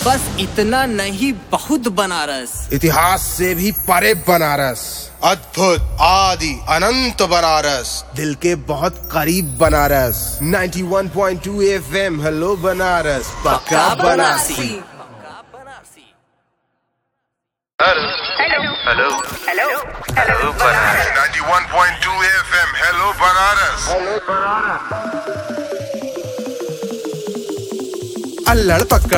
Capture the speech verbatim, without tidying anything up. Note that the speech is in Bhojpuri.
बस इतना नहीं, बहुत बनारस। इतिहास से भी परे बनारस, अद्भुत आदि अनंत बनारस, दिल के बहुत करीब बनारस। इक्यानवे पॉइंट दो एफएम, हेलो बनारस, पक्का Banarasi. Hello hello hello hello Banaras. इक्यानवे पॉइंट दो एफएम, हेलो बनारस। अल्लड़ पक्का